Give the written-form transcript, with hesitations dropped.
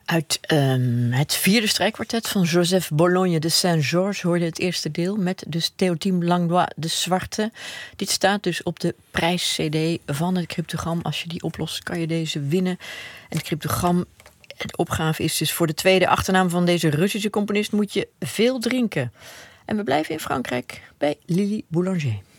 Uit het vierde strijkkwartet van Joseph Bologne de Saint-Georges hoorde het eerste deel met dus Théotime Langlois de Zwarte. Dit staat dus op de prijs-cd van het cryptogram. Als je die oplost, kan je deze winnen. En het cryptogram, de opgave is dus voor de tweede achternaam van deze Russische componist moet je veel drinken. En we blijven in Frankrijk bij Lili Boulanger.